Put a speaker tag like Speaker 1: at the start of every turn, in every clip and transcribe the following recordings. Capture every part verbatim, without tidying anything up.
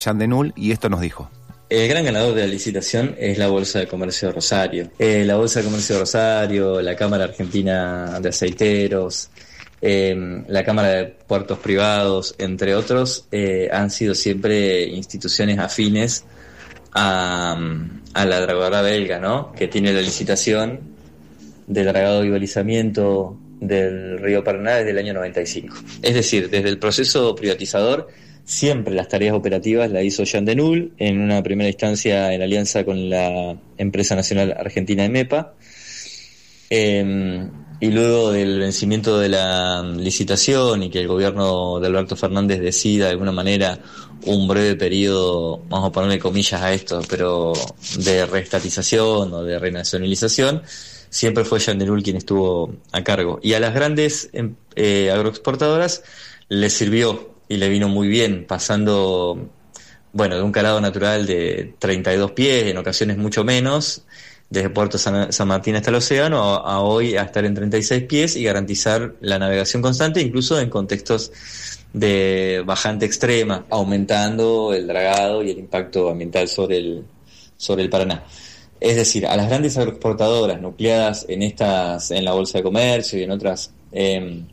Speaker 1: Jean Denul, y esto nos dijo.
Speaker 2: El gran ganador de la licitación es la Bolsa de Comercio de Rosario. Eh, la Bolsa de Comercio de Rosario, la Cámara Argentina de Aceiteros, eh, la Cámara de Puertos Privados, entre otros, eh, han sido siempre instituciones afines a, a la dragadora belga, ¿no? Que tiene la licitación del dragado y balizamiento del río Paraná desde el año noventa y cinco. Es decir, desde el proceso privatizador, siempre las tareas operativas las hizo Jean Denul, en una primera instancia en alianza con la empresa nacional argentina EMEPA, eh, y luego del vencimiento de la licitación y que el gobierno de Alberto Fernández decida de alguna manera un breve periodo, vamos a ponerle comillas a esto, pero de reestatización o de renacionalización, siempre fue Jean Denul quien estuvo a cargo. Y a las grandes eh, agroexportadoras les sirvió y le vino muy bien, pasando, bueno, de un calado natural de treinta y dos pies, en ocasiones mucho menos, desde Puerto San, San Martín hasta el océano, a, a hoy a estar en treinta y seis pies y garantizar la navegación constante, incluso en contextos de bajante extrema, aumentando el dragado y el impacto ambiental sobre el, sobre el Paraná. Es decir, a las grandes agroexportadoras nucleadas en estas, en la Bolsa de Comercio y en otras eh,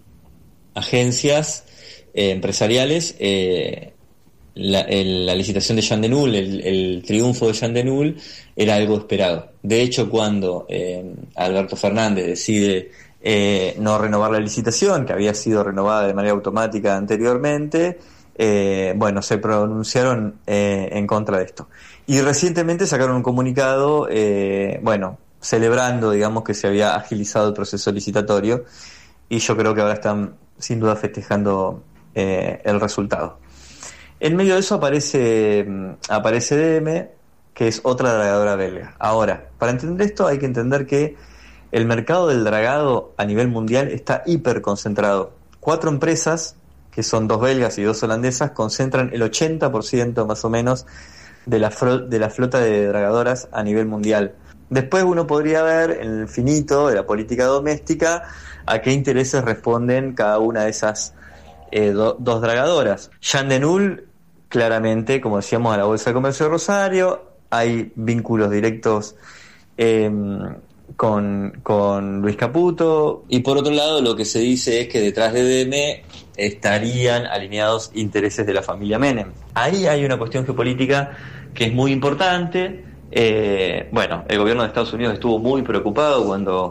Speaker 2: agencias eh, empresariales, eh, la, el, la licitación de Jean Denul, el, el triunfo de Jean Denul era algo esperado. De hecho, cuando eh, Alberto Fernández decide eh, no renovar la licitación, que había sido renovada de manera automática anteriormente, eh, bueno, se pronunciaron eh, en contra de esto. Y recientemente sacaron un comunicado, eh, bueno, celebrando, digamos, que se había agilizado el proceso licitatorio, y yo creo que ahora están, sin duda, festejando eh, el resultado. En medio de eso aparece, aparece D M, que es otra dragadora belga. Ahora, para entender esto hay que entender que el mercado del dragado a nivel mundial está hiperconcentrado. Cuatro empresas, que son dos belgas y dos holandesas, concentran el ochenta por ciento más o menos de la, fro- de la flota de dragadoras a nivel mundial. Después uno podría ver en el finito de la política doméstica a qué intereses responden cada una de esas eh, do- dos dragadoras. Jean Denul, claramente, como decíamos, a la Bolsa de Comercio de Rosario, hay vínculos directos eh, con, con Luis Caputo, y por otro lado lo que se dice es que detrás de D M estarían alineados intereses de la familia Menem. Ahí hay una cuestión geopolítica que es muy importante. Eh, bueno, el gobierno de Estados Unidos estuvo muy preocupado cuando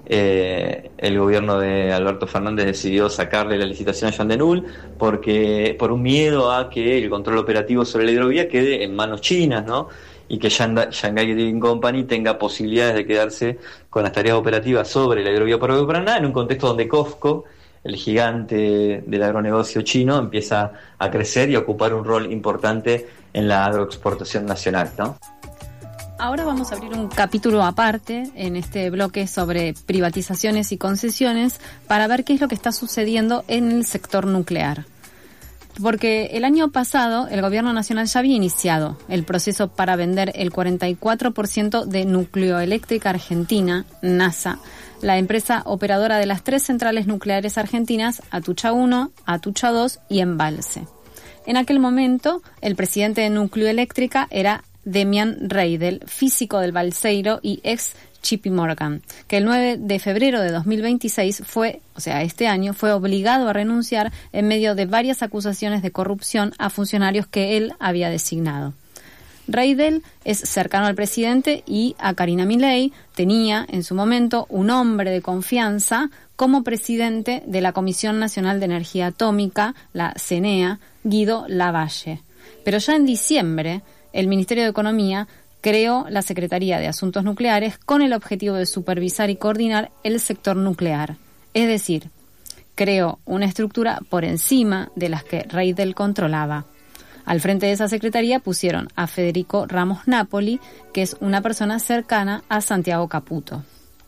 Speaker 2: eh, el gobierno de Alberto Fernández decidió sacarle la licitación a Jean Denul, porque por un miedo a que el control operativo sobre la hidrovía quede en manos chinas, ¿no? Y que Shanghai Trading Company tenga posibilidades de quedarse con las tareas operativas sobre la hidrovía Paraguay Paraná, en un contexto donde COFCO, el gigante del agronegocio chino, empieza a crecer y a ocupar un rol importante en la agroexportación nacional, ¿no?
Speaker 3: Ahora vamos a abrir un capítulo aparte en este bloque sobre privatizaciones y concesiones para ver qué es lo que está sucediendo en el sector nuclear. Porque el año pasado el gobierno nacional ya había iniciado el proceso para vender el cuarenta y cuatro por ciento de Nucleoeléctrica Argentina, NASA, la empresa operadora de las tres centrales nucleares argentinas, Atucha uno, Atucha dos y Embalse. En aquel momento, el presidente de Nucleoeléctrica era Demian Reidel, físico del Balseiro y ex J P Morgan, que el nueve de febrero de dos mil veintiséis fue, o sea, este año, fue obligado a renunciar en medio de varias acusaciones de corrupción a funcionarios que él había designado. Reidel es cercano al presidente y a Karina Milei tenía en su momento un hombre de confianza como presidente de la Comisión Nacional de Energía Atómica, la CENEA, Guido Lavalle. Pero ya en diciembre, el Ministerio de Economía creó la Secretaría de Asuntos Nucleares con el objetivo de supervisar y coordinar el sector nuclear. Es decir, creó una estructura por encima de las que Reidel controlaba. Al frente de esa secretaría pusieron a Federico Ramos Napoli, que es una persona cercana a Santiago Caputo.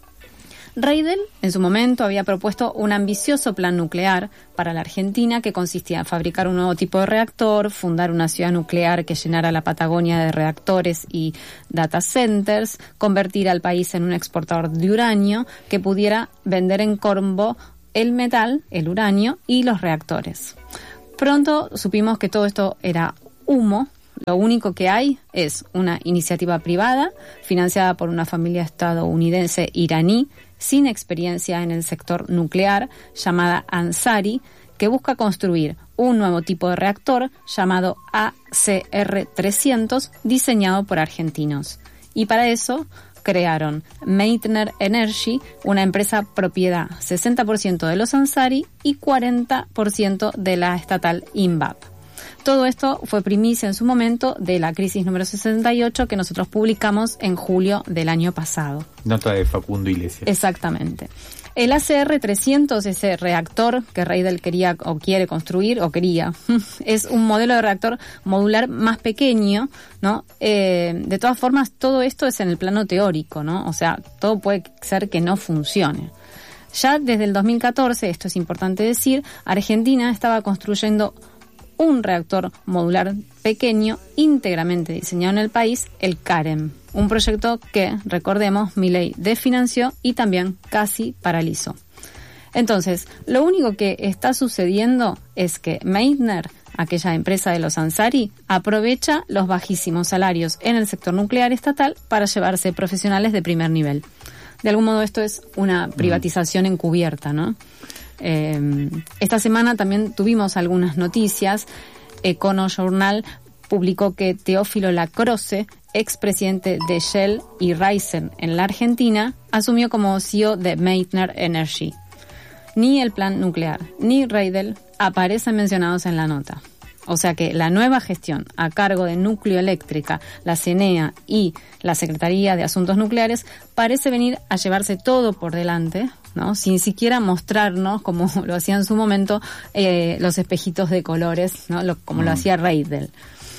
Speaker 3: Reidel, en su momento, había propuesto un ambicioso plan nuclear para la Argentina que consistía en fabricar un nuevo tipo de reactor, fundar una ciudad nuclear que llenara la Patagonia de reactores y data centers, convertir al país en un exportador de uranio que pudiera vender en combo el metal, el uranio y los reactores. Pronto supimos que todo esto era humo, Lo único que hay es una iniciativa privada financiada por una familia estadounidense iraní sin experiencia en el sector nuclear llamada Ansari, que busca construir un nuevo tipo de reactor llamado A C R trescientos diseñado por argentinos. Y para eso crearon Meitner Energy, una empresa propiedad sesenta por ciento de los Ansari y cuarenta por ciento de la estatal INVAP. Todo esto fue primicia en su momento de la crisis número sesenta y ocho que nosotros publicamos en julio del año pasado.
Speaker 1: Nota de Facundo Iglesias.
Speaker 3: Exactamente. El A C R trescientos, ese reactor que Reidel quería o quiere construir, o quería, es un modelo de reactor modular más pequeño, ¿no? Eh, de todas formas, todo esto es en el plano teórico, ¿no? O sea, todo puede ser que no funcione. Ya desde el dos mil catorce, esto es importante decir, Argentina estaba construyendo un reactor modular pequeño íntegramente diseñado en el país, el CAREM, un proyecto que, recordemos, Milei desfinanció y también casi paralizó. Entonces, lo único que está sucediendo es que Meitner, aquella empresa de los Ansari, aprovecha los bajísimos salarios en el sector nuclear estatal para llevarse profesionales de primer nivel. De algún modo esto es una privatización encubierta, ¿no? Eh, esta semana también tuvimos algunas noticias. Econojournal publicó que Teófilo Lacroce, expresidente de Shell y Raizen en la Argentina, asumió como C E O de Meitner Energy. Ni el plan nuclear ni Reidel aparecen mencionados en la nota. O sea que la nueva gestión a cargo de Núcleo Eléctrica, la CENEA y la Secretaría de Asuntos Nucleares parece venir a llevarse todo por delante, ¿no? Sin siquiera mostrarnos, como lo hacía en su momento, eh, los espejitos de colores, ¿no? Lo, como mm. lo hacía Reidel.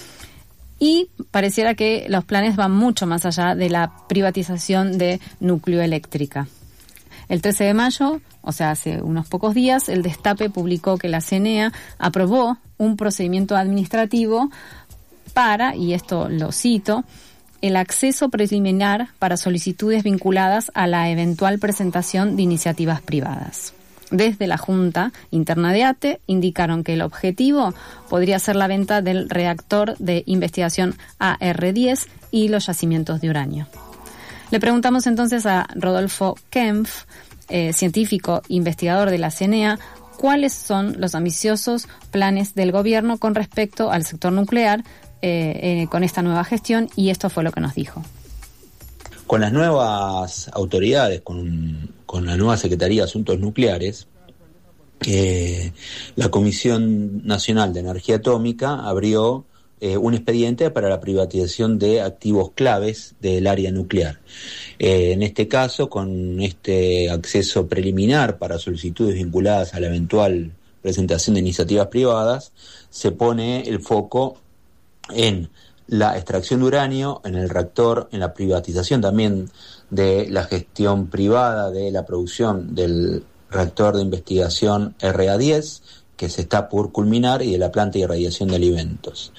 Speaker 3: Y pareciera que los planes van mucho más allá de la privatización de Núcleo Eléctrica. El trece de mayo, o sea, hace unos pocos días, el Destape publicó que la CENEA aprobó un procedimiento administrativo para, y esto lo cito, el acceso preliminar para solicitudes vinculadas a la eventual presentación de iniciativas privadas. Desde la Junta Interna de ATE indicaron que el objetivo podría ser la venta del reactor de investigación A R diez y los yacimientos de uranio. Le preguntamos entonces a Rodolfo Kempf, eh, científico investigador de la CENEA, cuáles son los ambiciosos planes del gobierno con respecto al sector nuclear eh, eh, con esta nueva gestión, y esto fue lo que nos dijo.
Speaker 4: Con las nuevas autoridades, con, con la nueva Secretaría de Asuntos Nucleares, eh, la Comisión Nacional de Energía Atómica abrió Eh, un expediente para la privatización de activos claves del área nuclear. Eh, en este caso, con este acceso preliminar para solicitudes vinculadas a la eventual presentación de iniciativas privadas, se pone el foco en la extracción de uranio, en el reactor, en la privatización también de la gestión privada de la producción del reactor de investigación R A diez, que se está por culminar, y de la planta de irradiación de alimentos.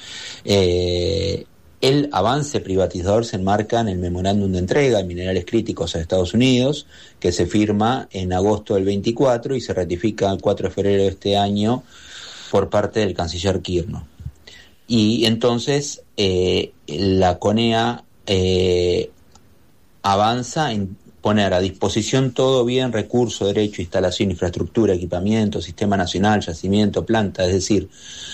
Speaker 4: Eh, el avance privatizador se enmarca en el memorándum de entrega de minerales críticos a Estados Unidos, que se firma en agosto del veinticuatro y se ratifica el cuatro de febrero de este año por parte del canciller Kirchner. Y entonces eh, la CONEA eh, avanza en poner a disposición todo bien, recurso, derecho, instalación, infraestructura, equipamiento, sistema nacional, yacimiento, planta, es decir,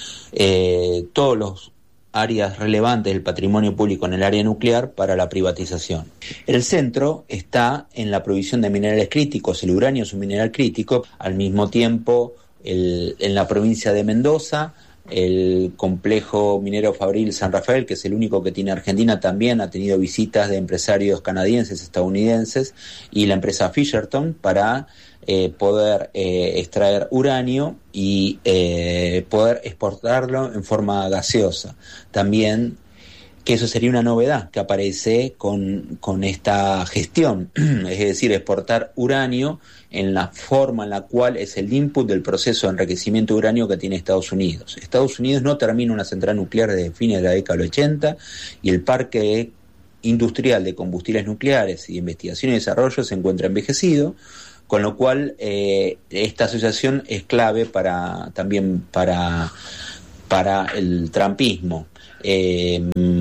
Speaker 4: eh, todos los áreas relevantes del patrimonio público en el área nuclear para la privatización. El centro está en la provisión de minerales críticos. El uranio es un mineral crítico. Al mismo tiempo, el, en la provincia de Mendoza, el complejo minero Fabril San Rafael, que es el único que tiene Argentina, también ha tenido visitas de empresarios canadienses, estadounidenses, y la empresa Fisherton para eh, poder eh, extraer uranio y eh, poder exportarlo en forma gaseosa. También, que eso sería una novedad que aparece con, con esta gestión, es decir, exportar uranio en la forma en la cual es el input del proceso de enriquecimiento de uranio que tiene Estados Unidos. Estados Unidos no termina una central nuclear desde fines de la década del ochenta, y el parque industrial de combustibles nucleares y de investigación y desarrollo se encuentra envejecido, con lo cual eh, esta asociación es clave para también para, para el trumpismo. eh,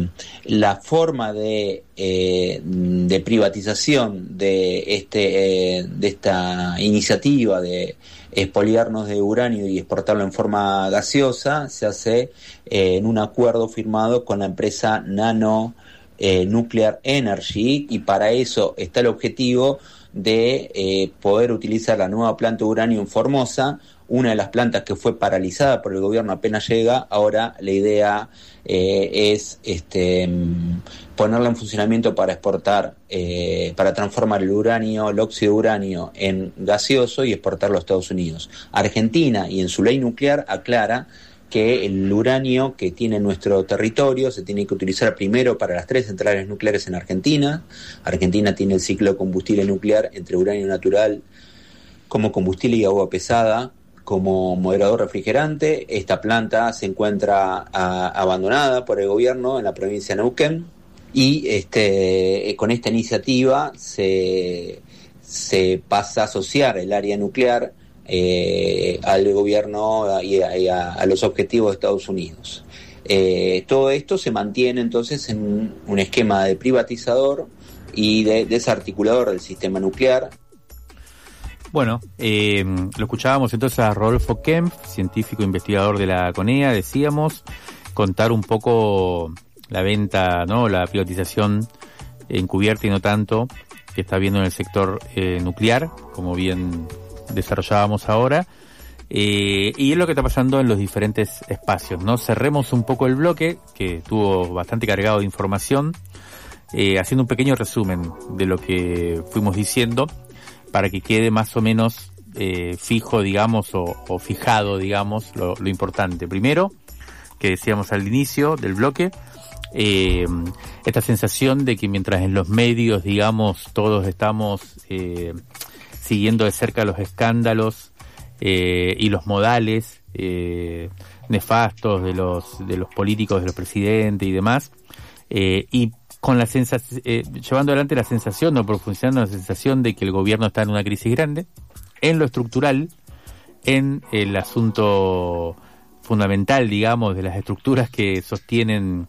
Speaker 4: la forma de, eh, de privatización de, este, eh, de esta iniciativa de expoliarnos de uranio y exportarlo en forma gaseosa se hace eh, en un acuerdo firmado con la empresa Nano eh, Nuclear Energy, y para eso está el objetivo de eh, poder utilizar la nueva planta de uranio en Formosa, una de las plantas que fue paralizada por el gobierno apenas llega. Ahora la idea eh, es este, ponerla en funcionamiento para exportar, eh, para transformar el uranio, el óxido de uranio en gaseoso y exportarlo a Estados Unidos. Argentina, y en su ley nuclear, aclara que el uranio que tiene nuestro territorio se tiene que utilizar primero para las tres centrales nucleares en Argentina. Argentina tiene el ciclo de combustible nuclear entre uranio natural como combustible y agua pesada como moderador refrigerante. Esta planta se encuentra a, abandonada por el gobierno en la provincia de Neuquén, y este, con esta iniciativa se, se pasa a asociar el área nuclear eh, al gobierno y a, y a, a los objetivos de Estados Unidos. Eh, todo esto se mantiene entonces en un esquema de privatizador y de desarticulador del sistema nuclear.
Speaker 1: Bueno, eh, lo escuchábamos entonces a Rodolfo Kempf, científico investigador de la CONEA, decíamos, contar un poco la venta, ¿no?, la privatización encubierta y no tanto que está habiendo en el sector eh, nuclear, como bien desarrollábamos ahora, eh, y es lo que está pasando en los diferentes espacios, ¿no? Cerremos un poco el bloque, que estuvo bastante cargado de información, eh, haciendo un pequeño resumen de lo que fuimos diciendo, para que quede más o menos eh, fijo, digamos, o, o fijado, digamos, lo, lo importante. Primero, que decíamos al inicio del bloque, eh, esta sensación de que mientras en los medios, digamos, todos estamos eh, siguiendo de cerca los escándalos eh, y los modales eh, nefastos de los de los políticos, de los presidentes y demás, eh, y con la sensación, eh, llevando adelante la sensación, o profundizando la sensación de que el gobierno está en una crisis grande, en lo estructural, en el asunto fundamental, digamos, de las estructuras que sostienen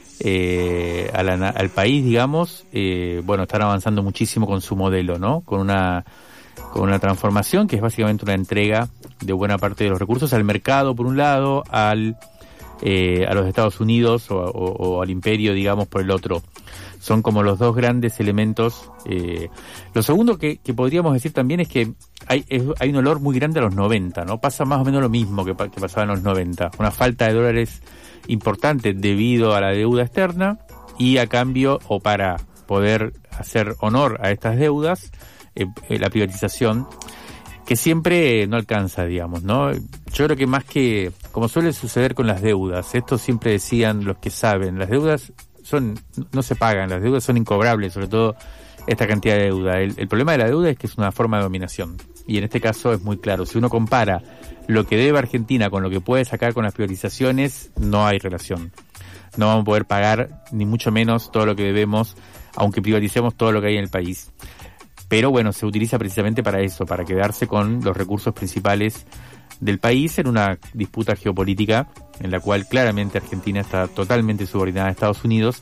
Speaker 1: eh, a la, al país, digamos, eh, bueno, están avanzando muchísimo con su modelo, ¿no? Con una, con una transformación que es básicamente una entrega de buena parte de los recursos al mercado, por un lado, al Eh, a los Estados Unidos o, o, o al imperio, digamos, por el otro. Son como los dos grandes elementos. Eh. Lo segundo que, que podríamos decir también es que hay, es, hay un olor muy grande a los noventa, ¿no? Pasa más o menos lo mismo que, que pasaba en los noventa. Una falta de dólares importante debido a la deuda externa, y a cambio, o para poder hacer honor a estas deudas, eh, eh, la privatización, que siempre no alcanza, digamos, ¿no? Yo creo que más que, como suele suceder con las deudas, esto siempre decían los que saben, las deudas son, no se pagan, las deudas son incobrables, sobre todo esta cantidad de deuda. El, el problema de la deuda es que es una forma de dominación, y en este caso es muy claro. Si uno compara lo que debe Argentina con lo que puede sacar con las privatizaciones, no hay relación. No vamos a poder pagar, ni mucho menos, todo lo que debemos, aunque privaticemos todo lo que hay en el país. Pero bueno, se utiliza precisamente para eso, para quedarse con los recursos principales del país en una disputa geopolítica en la cual claramente Argentina está totalmente subordinada a Estados Unidos.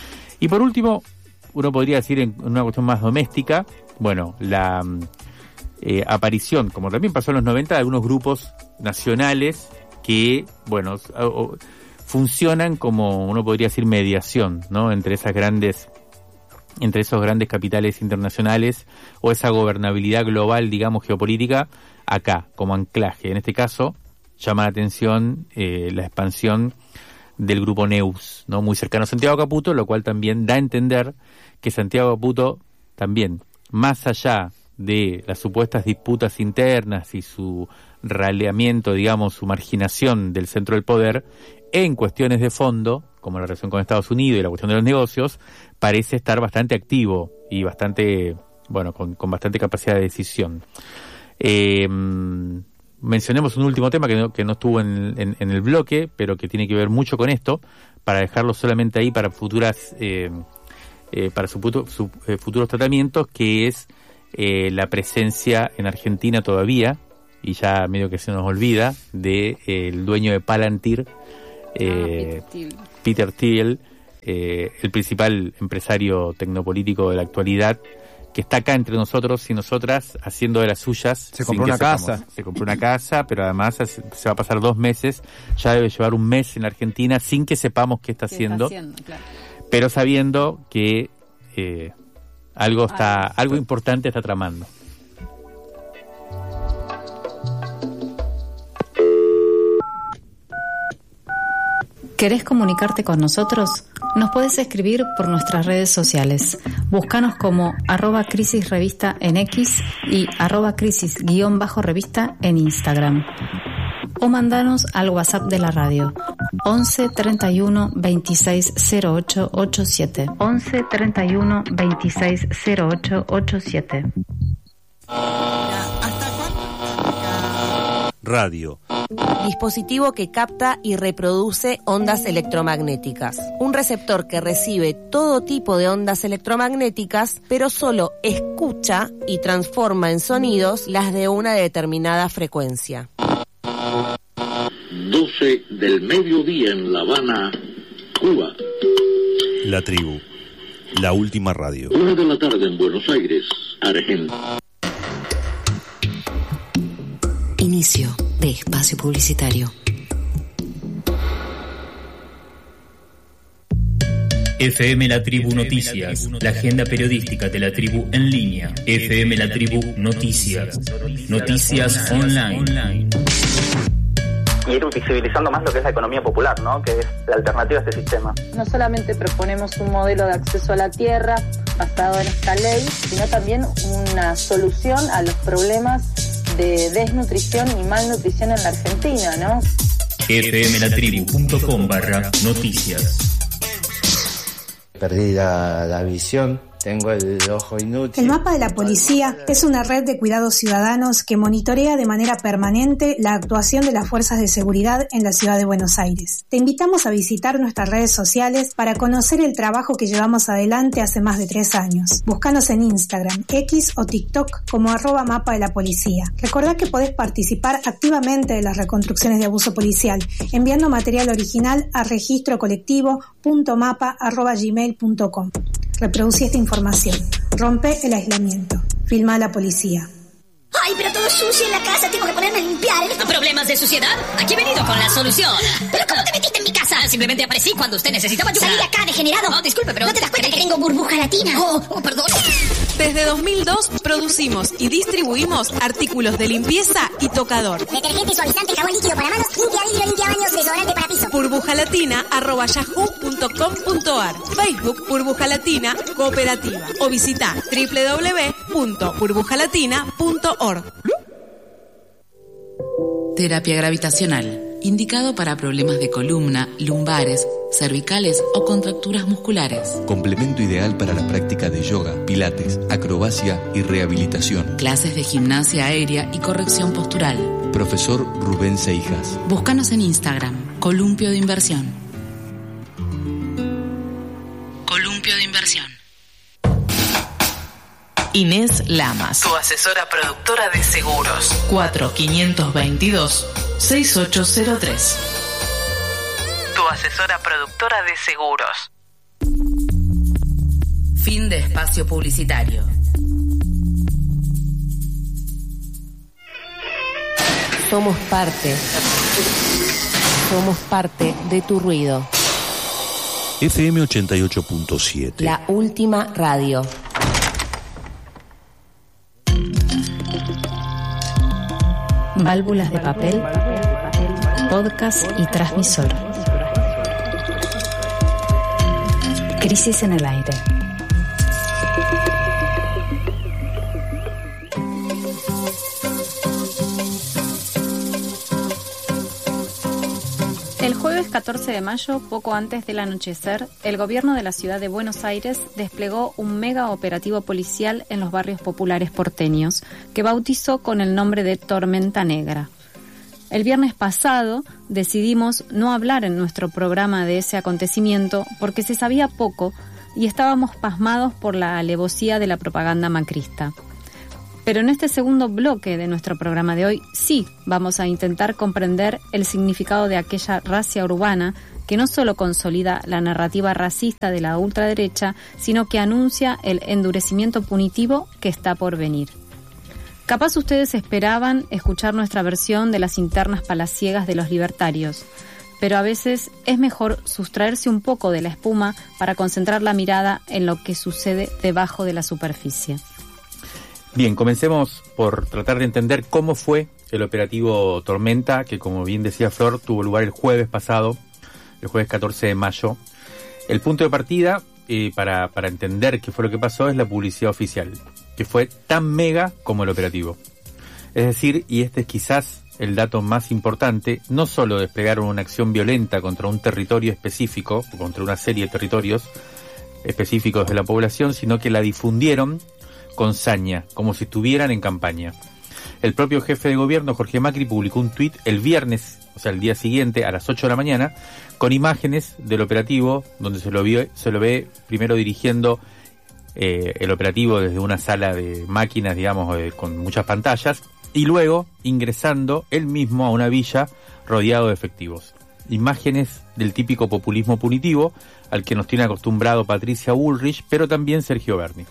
Speaker 1: Y por último, uno podría decir en una cuestión más doméstica, bueno, la eh, aparición, como también pasó en los noventa, de algunos grupos nacionales que, bueno, o, o, funcionan como, uno podría decir, mediación, ¿no?, entre esas grandes entre esos grandes capitales internacionales, o esa gobernabilidad global, digamos, geopolítica, acá, como anclaje. En este caso, llama la atención eh, la expansión del grupo Neus, ¿no?, muy cercano a Santiago Caputo, lo cual también da a entender que Santiago Caputo también, más allá de las supuestas disputas internas y su raleamiento, digamos, su marginación del centro del poder, en cuestiones de fondo, como la relación con Estados Unidos y la cuestión de los negocios, parece estar bastante activo y bastante, bueno, con, con bastante capacidad de decisión. Eh, mencionemos un último tema que no, que no estuvo en, en, en el bloque, pero que tiene que ver mucho con esto, para dejarlo solamente ahí para futuras, eh, eh, para su, su, eh, futuros tratamientos, que es eh, la presencia en Argentina todavía, y ya medio que se nos olvida, de eh, el dueño de Palantir, eh,
Speaker 3: ah, Peter Thiel,
Speaker 1: Peter Thiel eh, el principal empresario tecnopolítico de la actualidad, que está acá entre nosotros y nosotras haciendo de las suyas.
Speaker 5: Se compró una
Speaker 1: sepamos.
Speaker 5: casa.
Speaker 1: Se compró una casa, pero además se va a pasar dos meses, ya debe llevar un mes en la Argentina sin que sepamos qué está
Speaker 3: ¿qué
Speaker 1: haciendo,
Speaker 3: está haciendo? Claro.
Speaker 1: pero sabiendo que eh, algo está,
Speaker 3: Ah,
Speaker 1: algo importante está tramando.
Speaker 3: ¿Querés comunicarte con nosotros? Nos podés escribir por nuestras redes sociales. Búscanos como arroba crisis revista en X y arroba crisis guión bajo revista en Instagram. O mandanos al WhatsApp de la radio once treinta y uno veintiséis cero ocho ochenta y siete. once treinta y uno veintiséis cero ocho ochenta y siete.
Speaker 6: Radio.
Speaker 7: Dispositivo que capta y reproduce ondas electromagnéticas. Un receptor que recibe todo tipo de ondas electromagnéticas, pero solo escucha y transforma en sonidos las de una determinada frecuencia.
Speaker 8: doce del mediodía en La Habana, Cuba.
Speaker 6: La Tribu. La última radio.
Speaker 8: Una de la tarde en Buenos Aires, Argentina.
Speaker 7: Inicio de espacio publicitario.
Speaker 9: F M La Tribu Noticias, la agenda periodística de la tribu en línea. F M La Tribu Noticias, noticias online.
Speaker 10: Y ir visibilizando más lo que es la economía popular, ¿no? Que es la alternativa a este sistema.
Speaker 11: No solamente proponemos un modelo de acceso a la tierra basado en esta ley, sino también una solución a los problemas de desnutrición y malnutrición en la Argentina, ¿no?
Speaker 9: F M La Tribu punto com barra noticias.
Speaker 12: Perdí la, la visión, tengo el ojo inútil.
Speaker 13: El Mapa de la Policía es una red de cuidados ciudadanos que monitorea de manera permanente la actuación de las fuerzas de seguridad en la ciudad de Buenos Aires. Te invitamos a visitar nuestras redes sociales para conocer el trabajo que llevamos adelante hace más de tres años. Búscanos en Instagram, X o TikTok como arroba Mapa de la Policía. Recordá que podés participar activamente de las reconstrucciones de abuso policial enviando material original a registro colectivo punto mapa arroba gmail punto com. Reproducí esta información. Rompe el aislamiento. Filma a la policía.
Speaker 14: Ay, pero todo sucio en la casa, tengo que ponerme a limpiar. ¿Problemas de suciedad? Aquí he venido con la solución. ¿Pero cómo te metiste en mi casa? Simplemente aparecí cuando usted necesitaba ayuda. Salí de acá, degenerado. No, disculpe, pero... ¿No te das cuenta que tengo burbuja latina? Oh, oh, perdón.
Speaker 15: Desde dos mil dos producimos y distribuimos artículos de limpieza y tocador.
Speaker 14: Detergente, suavizante, jabón líquido para manos, limpia vidrio, limpia baños, desodorante para piso.
Speaker 15: burbujalatina arroba yahoo punto com punto ar. Facebook Burbuja Latina Cooperativa. O visita doble u doble u doble u punto burbujalatina punto org.
Speaker 16: Terapia gravitacional, indicado para problemas de columna, lumbares, cervicales o contracturas musculares.
Speaker 17: Complemento ideal para la práctica de yoga, pilates, acrobacia y rehabilitación.
Speaker 16: Clases de gimnasia aérea y corrección postural.
Speaker 17: Profesor Rubén Seijas.
Speaker 16: Búscanos en Instagram, Columpio de Inversión. Columpio de Inversión.
Speaker 18: Inés Lamas, tu asesora productora de seguros. cuatro quinientos veintidós sesenta y ocho cero tres. Tu asesora productora de seguros.
Speaker 16: Fin de espacio publicitario.
Speaker 7: Somos parte. Somos parte de tu ruido.
Speaker 6: F M ochenta y ocho punto siete.
Speaker 7: La última radio.
Speaker 3: Válvulas de papel, podcast y transmisor. Crisis en el aire. El jueves catorce de mayo, poco antes del anochecer, el gobierno de la ciudad de Buenos Aires desplegó un mega operativo policial en los barrios populares porteños, que bautizó con el nombre de Tormenta Negra. El viernes pasado decidimos no hablar en nuestro programa de ese acontecimiento porque se sabía poco y estábamos pasmados por la alevosía de la propaganda macrista. Pero en este segundo bloque de nuestro programa de hoy sí vamos a intentar comprender el significado de aquella racia urbana que no solo consolida la narrativa racista de la ultraderecha, sino que anuncia el endurecimiento punitivo que está por venir. Capaz ustedes esperaban escuchar nuestra versión de las internas palaciegas de los libertarios, pero a veces es mejor sustraerse un poco de la espuma para concentrar la mirada en lo que sucede debajo de la superficie.
Speaker 1: Bien, comencemos por tratar de entender cómo fue el operativo Tormenta, que como bien decía Flor, tuvo lugar el jueves pasado, el jueves catorce de mayo. El punto de partida eh, para, para entender qué fue lo que pasó es la publicidad oficial, que fue tan mega como el operativo. Es decir, y este es quizás el dato más importante, no solo desplegaron una acción violenta contra un territorio específico, o contra una serie de territorios específicos de la población, sino que la difundieron con saña, como si estuvieran en campaña. El propio jefe de gobierno, Jorge Macri, publicó un tuit el viernes, o sea, el día siguiente, a las ocho de la mañana, con imágenes del operativo, donde se lo, vio, se lo ve primero dirigiendo eh, el operativo desde una sala de máquinas, digamos, eh, con muchas pantallas, y luego ingresando él mismo a una villa rodeado de efectivos. Imágenes del típico populismo punitivo, al que nos tiene acostumbrado Patricia Bullrich, pero también Sergio Berni.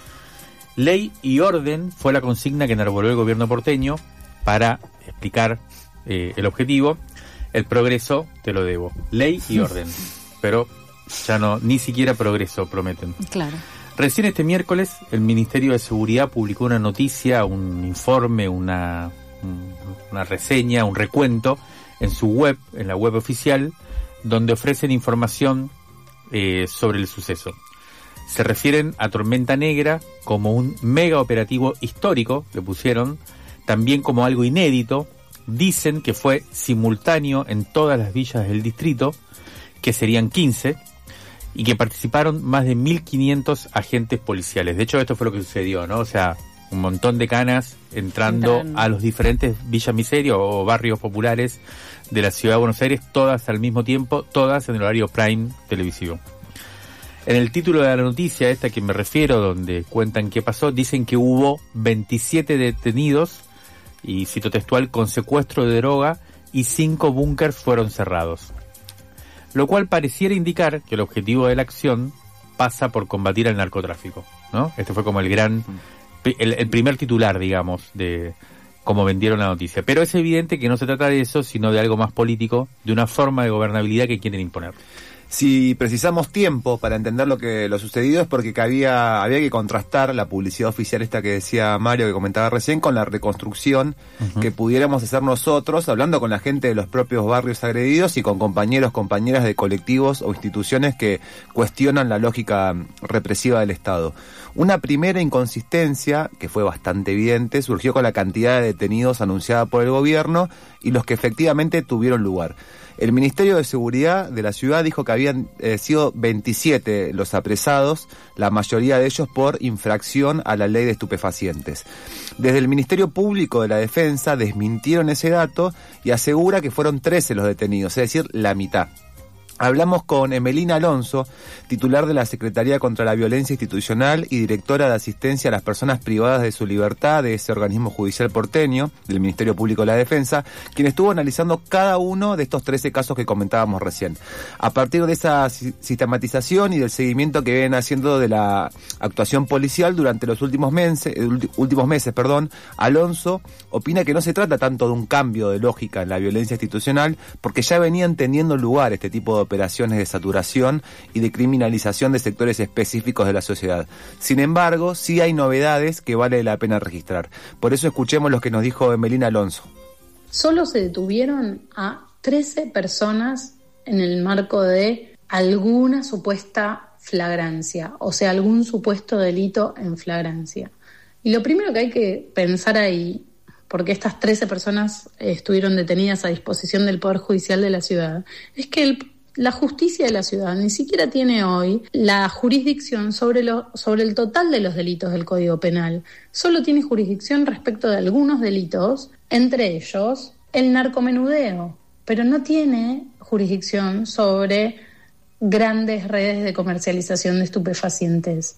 Speaker 1: Ley y orden fue la consigna que enarboló el gobierno porteño para explicar eh, el objetivo. El progreso te lo debo. Ley y orden. Pero ya no, ni siquiera progreso prometen.
Speaker 3: Claro.
Speaker 1: Recién este miércoles el Ministerio de Seguridad publicó una noticia, un informe, una, una reseña, un recuento en su web, en la web oficial, donde ofrecen información eh, sobre el suceso. Se refieren a Tormenta Negra como un mega operativo histórico, le pusieron, también como algo inédito. Dicen que fue simultáneo en todas las villas del distrito, que serían quince, y que participaron más de mil quinientos agentes policiales. De hecho, esto fue lo que sucedió, ¿no? O sea, un montón de canas entrando Entran. a los diferentes villas miserias o barrios populares de la ciudad de Buenos Aires, todas al mismo tiempo, todas en el horario prime televisivo. En el título de la noticia esta que me refiero, donde cuentan qué pasó, dicen que hubo veintisiete detenidos, y cito textual, con secuestro de droga, y cinco búnkers fueron cerrados. Lo cual pareciera indicar que el objetivo de la acción pasa por combatir al narcotráfico, ¿no? Este fue como el gran, el, el primer titular, digamos, de cómo vendieron la noticia. Pero es evidente que no se trata de eso, sino de algo más político, de una forma de gobernabilidad que quieren imponer.
Speaker 5: Si precisamos tiempo para entender lo que lo sucedido es porque había, había que contrastar la publicidad oficial esta que decía Mario, que comentaba recién, con la reconstrucción uh-huh. que pudiéramos hacer nosotros, hablando con la gente de los propios barrios agredidos y con compañeros, compañeras de colectivos o instituciones que cuestionan la lógica represiva del Estado. Una primera inconsistencia, que fue bastante evidente, surgió con la cantidad de detenidos anunciada por el gobierno y los que efectivamente tuvieron lugar. El Ministerio de Seguridad de la ciudad dijo que habían eh, sido veintisiete los apresados, la mayoría de ellos por infracción a la ley de estupefacientes. Desde el Ministerio Público de la Defensa desmintieron ese dato y asegura que fueron trece los detenidos, es decir, la mitad. Hablamos con Emelina Alonso, titular de la Secretaría contra la Violencia Institucional y directora de asistencia a las personas privadas de su libertad de ese organismo judicial porteño, del Ministerio Público de la Defensa, quien estuvo analizando cada uno de estos trece casos que comentábamos recién. A partir de esa sistematización y del seguimiento que vienen haciendo de la actuación policial durante los últimos meses, últimos meses, perdón, Alonso opina que no se trata tanto de un cambio de lógica en la violencia institucional, porque ya venían teniendo lugar este tipo de operaciones de saturación y de criminalización de sectores específicos de la sociedad. Sin embargo, sí hay novedades que vale la pena registrar. Por eso escuchemos lo que nos dijo Emelina Alonso.
Speaker 19: Solo se detuvieron a trece personas en el marco de alguna supuesta flagrancia, o sea, algún supuesto delito en flagrancia. Y lo primero que hay que pensar ahí, porque estas trece personas estuvieron detenidas a disposición del Poder Judicial de la ciudad, es que el La justicia de la ciudad ni siquiera tiene hoy la jurisdicción sobre, lo, sobre el total de los delitos del Código Penal. Solo tiene jurisdicción respecto de algunos delitos, entre ellos el narcomenudeo, pero no tiene jurisdicción sobre grandes redes de comercialización de estupefacientes.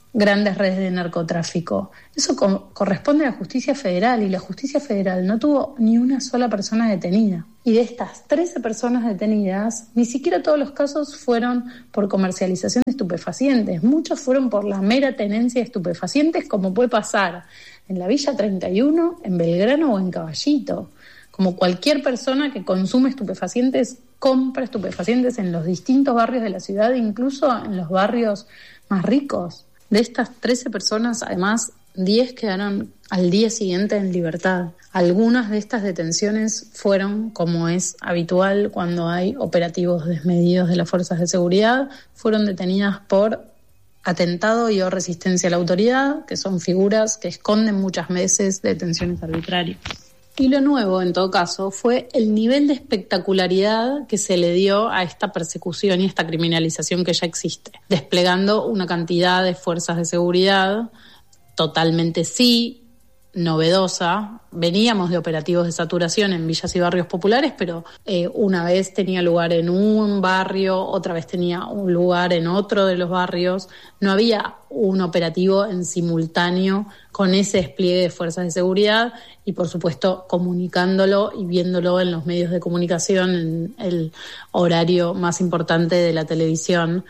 Speaker 19: grandes redes de narcotráfico. Eso co- corresponde a la justicia federal, y la justicia federal no tuvo ni una sola persona detenida. Y de estas trece personas detenidas, ni siquiera todos los casos fueron por comercialización de estupefacientes. Muchos fueron por la mera tenencia de estupefacientes, como puede pasar en la Villa treinta y uno, en Belgrano o en Caballito. Como cualquier persona que consume estupefacientes, compra estupefacientes en los distintos barrios de la ciudad, incluso en los barrios más ricos. De estas trece personas, además, diez quedaron al día siguiente en libertad. Algunas de estas detenciones fueron, como es habitual cuando hay operativos desmedidos de las fuerzas de seguridad, fueron detenidas por atentado y o resistencia a la autoridad, que son figuras que esconden muchas veces detenciones arbitrarias. Y lo nuevo, en todo caso, fue el nivel de espectacularidad que se le dio a esta persecución y esta criminalización que ya existe, desplegando una cantidad de fuerzas de seguridad totalmente sí, novedosa. Veníamos de operativos de saturación en villas y barrios populares, pero eh, una vez tenía lugar en un barrio, otra vez tenía un lugar en otro de los barrios. No había un operativo en simultáneo con ese despliegue de fuerzas de seguridad y, por supuesto, comunicándolo y viéndolo en los medios de comunicación en el horario más importante de la televisión.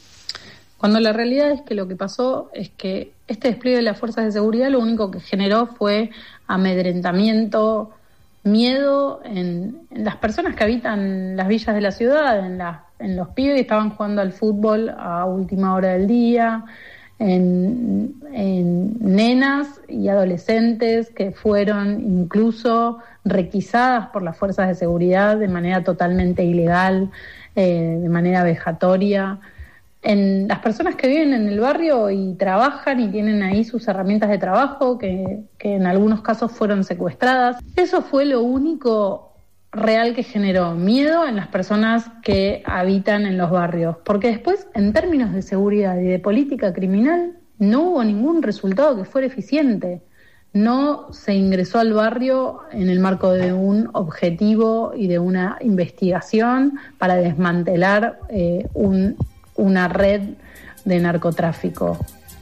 Speaker 19: Cuando la realidad es que lo que pasó es que este despliegue de las fuerzas de seguridad lo único que generó fue amedrentamiento, miedo en, en las personas que habitan las villas de la ciudad, en, la, en los pibes que estaban jugando al fútbol a última hora del día, en, en nenas y adolescentes que fueron incluso requisadas por las fuerzas de seguridad de manera totalmente ilegal, eh, de manera vejatoria. En las personas que viven en el barrio y trabajan y tienen ahí sus herramientas de trabajo, que, que en algunos casos fueron secuestradas. Eso fue lo único real que generó miedo en las personas que habitan en los barrios. Porque después, en términos de seguridad y de política criminal, no hubo ningún resultado que fuera eficiente. No se ingresó al barrio en el marco de un objetivo y de una investigación para desmantelar eh, un una red de narcotráfico.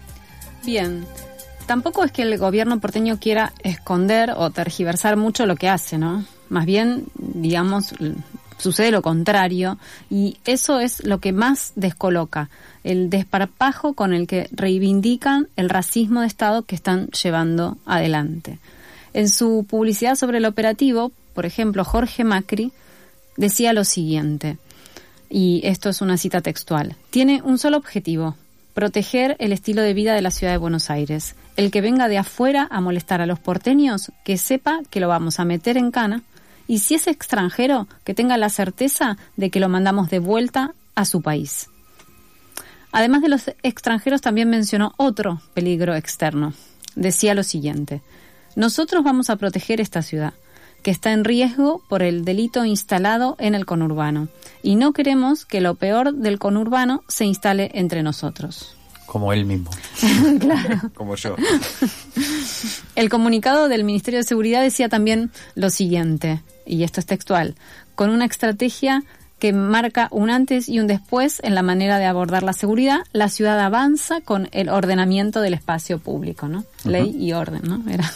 Speaker 3: Bien, tampoco es que el gobierno porteño quiera esconder o tergiversar mucho lo que hace, ¿no? Más bien, digamos, sucede lo contrario, y eso es lo que más descoloca, el desparpajo con el que reivindican el racismo de Estado que están llevando adelante. En su publicidad sobre el operativo, por ejemplo, Jorge Macri decía lo siguiente: y esto es una cita textual, tiene un solo objetivo, proteger el estilo de vida de la ciudad de Buenos Aires. El que venga de afuera a molestar a los porteños, que sepa que lo vamos a meter en cana, y si es extranjero, que tenga la certeza de que lo mandamos de vuelta a su país. Además de los extranjeros, también mencionó otro peligro externo. Decía lo siguiente: nosotros vamos a proteger esta ciudad, que está en riesgo por el delito instalado en el conurbano. Y no queremos que lo peor del conurbano se instale entre nosotros.
Speaker 1: Como él mismo.
Speaker 3: Claro.
Speaker 5: Como yo.
Speaker 3: El comunicado del Ministerio de Seguridad decía también lo siguiente, y esto es textual: con una estrategia que marca un antes y un después en la manera de abordar la seguridad, la ciudad avanza con el ordenamiento del espacio público, ¿no? Uh-huh. Ley y orden, ¿no? Era...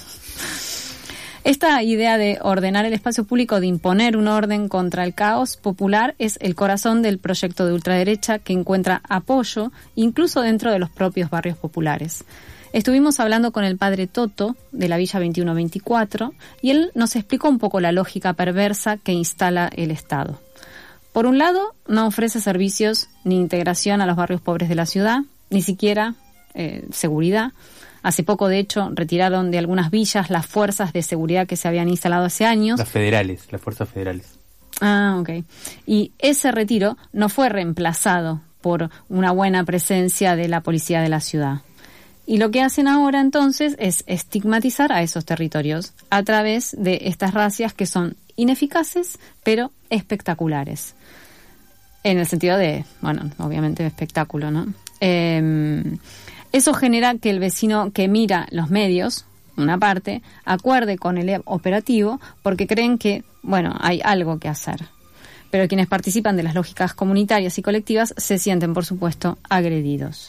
Speaker 3: Esta idea de ordenar el espacio público, de imponer un orden contra el caos popular, es el corazón del proyecto de ultraderecha, que encuentra apoyo incluso dentro de los propios barrios populares. Estuvimos hablando con el padre Toto de la Villa veintiuno veinticuatro y él nos explicó un poco la lógica perversa que instala el Estado. Por un lado, no ofrece servicios ni integración a los barrios pobres de la ciudad, ni siquiera eh, seguridad. Hace poco, de hecho, retiraron de algunas villas las fuerzas de seguridad que se habían instalado hace años.
Speaker 1: Las federales, las fuerzas federales.
Speaker 3: Ah, ok. Y ese retiro no fue reemplazado por una buena presencia de la policía de la ciudad. Y lo que hacen ahora, entonces, es estigmatizar a esos territorios a través de estas racias que son ineficaces, pero espectaculares. En el sentido de, bueno, obviamente de espectáculo, ¿no? Eh... Eso genera que el vecino que mira los medios, una parte, acuerde con el operativo porque creen que, bueno, hay algo que hacer. Pero quienes participan de las lógicas comunitarias y colectivas se sienten, por supuesto, agredidos.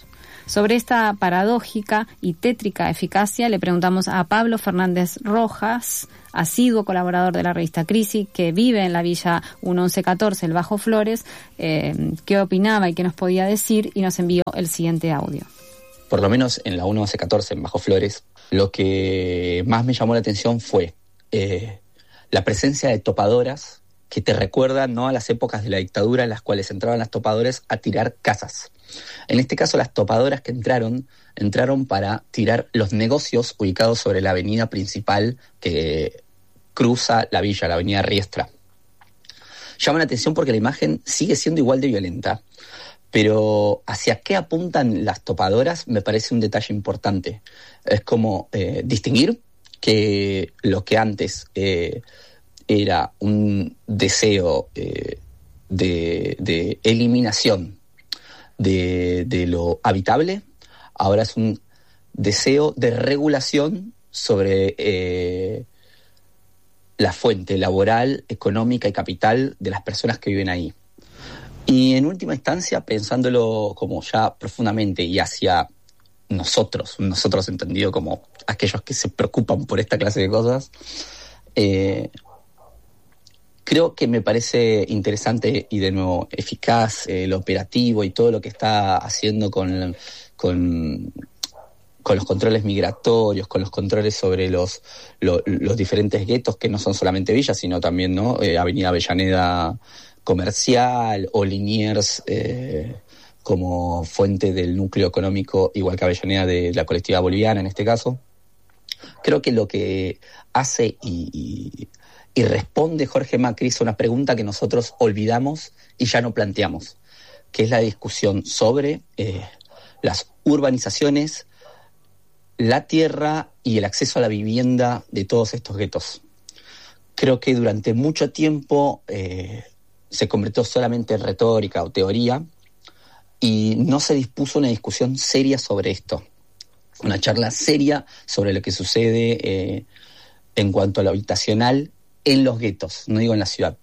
Speaker 3: Sobre esta paradójica y tétrica eficacia le preguntamos a Pablo Fernández Rojas, asiduo colaborador de la revista Crisis, que vive en la Villa mil once catorce, el Bajo Flores, eh, qué opinaba y qué nos podía decir, y nos envió el siguiente audio.
Speaker 20: Por lo menos en la mil once catorce, en Bajo Flores, lo que más me llamó la atención fue eh, la presencia de topadoras que te recuerdan, ¿no?, a las épocas de la dictadura en las cuales entraban las topadoras a tirar casas. En este caso, las topadoras que entraron, entraron para tirar los negocios ubicados sobre la avenida principal que cruza la villa, la avenida Riestra. Llama la atención porque la imagen sigue siendo igual de violenta, pero hacia qué apuntan las topadoras me parece un detalle importante. Es como eh, distinguir que lo que antes eh, era un deseo eh, de, de eliminación de, de lo habitable, ahora es un deseo de regulación sobre eh, la fuente laboral, económica y capital de las personas que viven ahí. Y en última instancia, pensándolo como ya profundamente y hacia nosotros, nosotros entendido como aquellos que se preocupan por esta clase de cosas, eh, creo que me parece interesante y de nuevo eficaz eh, lo operativo y todo lo que está haciendo con, con, con los controles migratorios, con los controles sobre los, lo, los diferentes guetos que no son solamente villas, sino también, ¿no?, eh, Avenida Avellaneda Comercial o Liniers eh, como fuente del núcleo económico, igual que Avellaneda de la colectividad boliviana en este caso. Creo que lo que hace y, y, y responde Jorge Macri es una pregunta que nosotros olvidamos y ya no planteamos, que es la discusión sobre eh, las urbanizaciones, la tierra y el acceso a la vivienda de todos estos guetos. Creo que durante mucho tiempo eh, se convirtió solamente en retórica o teoría y no se dispuso una discusión seria sobre esto, una charla seria sobre lo que sucede eh, en cuanto a lo habitacional en los guetos, no digo en la ciudad.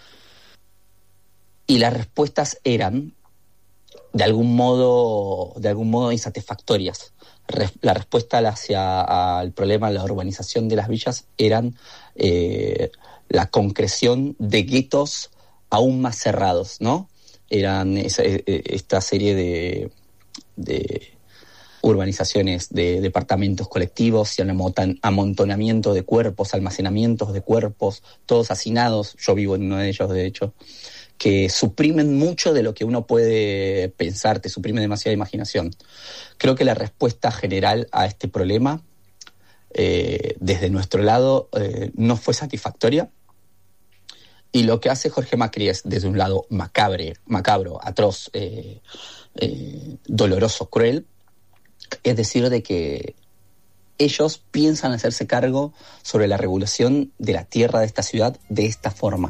Speaker 20: Y las respuestas eran de algún modo, de algún modo insatisfactorias. Re- la respuesta hacia al problema de la urbanización de las villas eran eh, la concreción de guetos aún más cerrados, ¿no? Eran esa, esta serie de, de urbanizaciones de departamentos colectivos y un amontonamiento de cuerpos, almacenamientos de cuerpos, todos hacinados, yo vivo en uno de ellos de hecho, que suprimen mucho de lo que uno puede pensar, te suprime demasiada imaginación. Creo que la respuesta general a este problema, eh, desde nuestro lado, eh, no fue satisfactoria. Y lo que hace Jorge Macri es, desde un lado macabre, macabro, atroz, eh, eh, doloroso, cruel, es decir, de que ellos piensan hacerse cargo sobre la regulación de la tierra de esta ciudad de esta forma.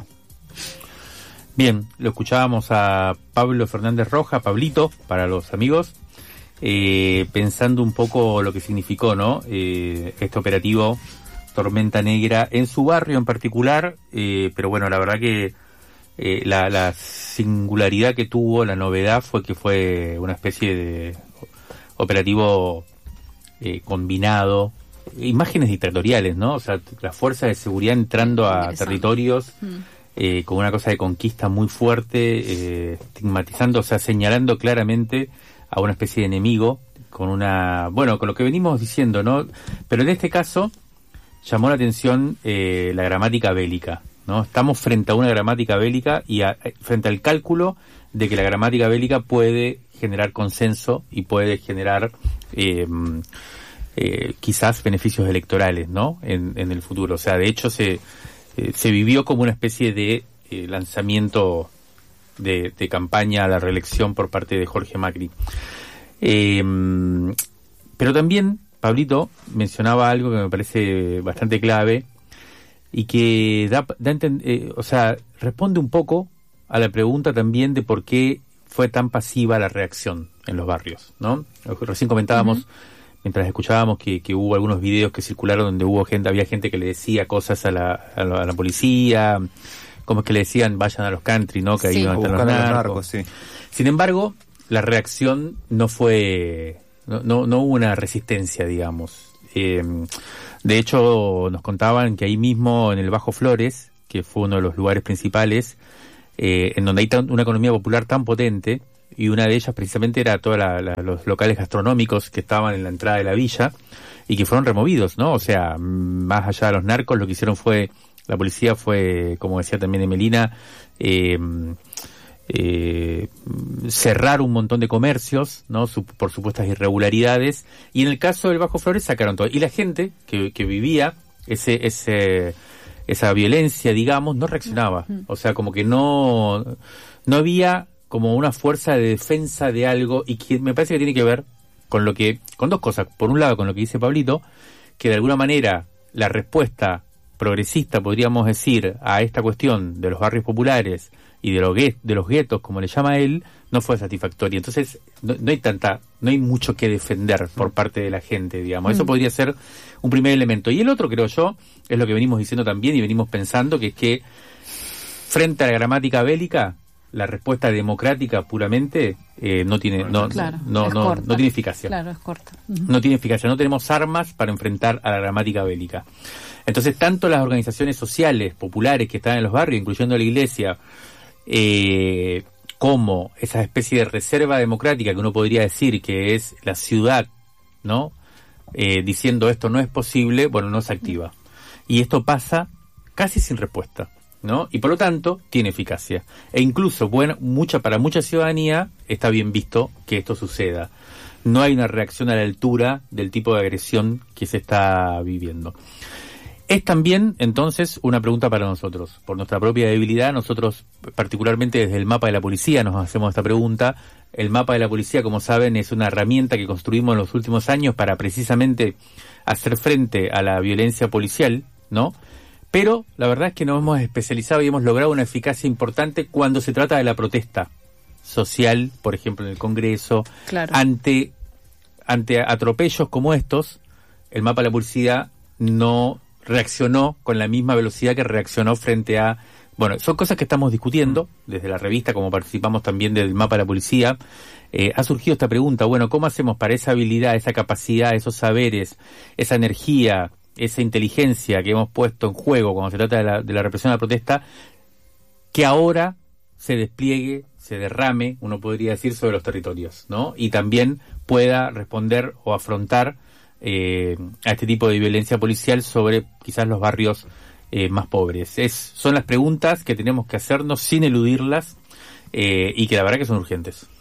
Speaker 1: Bien, lo escuchábamos a Pablo Fernández Rojas, Pablito, para los amigos, eh, pensando un poco lo que significó, ¿no? Eh, este operativo Tormenta Negra en su barrio en particular, eh, pero bueno, la verdad que eh, la, la singularidad que tuvo, la novedad fue que fue una especie de operativo eh, combinado, imágenes dictatoriales, ¿no? O sea, la fuerza de seguridad entrando a territorios mm. eh, con una cosa de conquista muy fuerte, eh, estigmatizando, o sea, señalando claramente a una especie de enemigo, con una, bueno, con lo que venimos diciendo, ¿no? Pero en este caso llamó la atención eh, la gramática bélica, ¿no? Estamos frente a una gramática bélica y a, frente al cálculo de que la gramática bélica puede generar consenso y puede generar eh, eh, quizás beneficios electorales, ¿no? En, en el futuro. O sea, de hecho se eh, se vivió como una especie de eh, lanzamiento de, de campaña a la reelección por parte de Jorge Macri. Eh, pero también Pablito mencionaba algo que me parece bastante clave y que da, da enten- eh, o sea, responde un poco a la pregunta también de por qué fue tan pasiva la reacción en los barrios, ¿no? Recién comentábamos, uh-huh. mientras escuchábamos, que, que hubo algunos videos que circularon donde hubo gente, había gente que le decía cosas a la, a la, a la policía, como es que le decían vayan a los country, ¿no? Que ahí sí. Iban a estar los narcos. narcos sí. Sin embargo, la reacción no fue no, no, no hubo una resistencia, digamos. Eh, de hecho, nos contaban que ahí mismo en el Bajo Flores, que fue uno de los lugares principales, eh, en donde hay tan, una economía popular tan potente, y una de ellas precisamente era todos los locales gastronómicos que estaban en la entrada de la villa, y que fueron removidos, ¿no? O sea, más allá de los narcos, lo que hicieron fue, la policía fue, como decía también Emelina, eh, eh, cerrar un montón de comercios, ¿no? Su, por supuestas irregularidades, y en el caso del Bajo Flores sacaron todo. Y la gente que, que vivía ese, ese, esa violencia, digamos, no reaccionaba. O sea, como que no, no había como una fuerza de defensa de algo, y que me parece que tiene que ver con lo que, con dos cosas. Por un lado, con lo que dice Pablito, que de alguna manera la respuesta progresista, podríamos decir, a esta cuestión de los barrios populares y de los guet- de los guetos, como le llama él, no fue satisfactoria. Entonces, no, no hay tanta, no hay mucho que defender por parte de la gente, digamos. Eso
Speaker 3: Mm.
Speaker 1: podría ser un primer elemento. Y el otro, creo yo, es lo que venimos diciendo también y venimos pensando, que es que frente a la gramática bélica, la respuesta democrática puramente eh, no tiene no
Speaker 3: Claro,
Speaker 1: no
Speaker 3: es
Speaker 1: no,
Speaker 3: corta.
Speaker 1: no tiene eficacia.
Speaker 3: Claro, es corta. Ujú.
Speaker 1: No tiene eficacia, no tenemos armas para enfrentar a la gramática bélica. Entonces, tanto las organizaciones sociales populares que están en los barrios, incluyendo la iglesia, eh, como esa especie de reserva democrática que uno podría decir que es la ciudad, ¿no? Eh, diciendo esto no es posible, bueno, no se activa. Y esto pasa casi sin respuesta, ¿no? Y por lo tanto, tiene eficacia. E incluso, bueno, mucha, para mucha ciudadanía está bien visto que esto suceda. No hay una reacción a la altura del tipo de agresión que se está viviendo. Es también, entonces, una pregunta para nosotros. Por nuestra propia debilidad, nosotros, particularmente desde el mapa de la policía, nos hacemos esta pregunta. El mapa de la policía, como saben, es una herramienta que construimos en los últimos años para precisamente hacer frente a la violencia policial, ¿no? Pero la verdad es que nos hemos especializado y hemos logrado una eficacia importante cuando se trata de la protesta social, por ejemplo, en el Congreso,
Speaker 3: Claro.
Speaker 1: ante, ante atropellos como estos. El mapa de la policía no reaccionó con la misma velocidad que reaccionó frente a... Bueno, son cosas que estamos discutiendo desde la revista, como participamos también del mapa de la policía. Eh, ha surgido esta pregunta, bueno, ¿cómo hacemos para esa habilidad, esa capacidad, esos saberes, esa energía, esa inteligencia que hemos puesto en juego cuando se trata de la, de la represión a la protesta, que ahora se despliegue, se derrame, uno podría decir, sobre los territorios, ¿no? Y también pueda responder o afrontar eh, a este tipo de violencia policial sobre quizás los barrios eh, más pobres. Es, son las preguntas que tenemos que hacernos sin eludirlas eh, y que la verdad que son urgentes.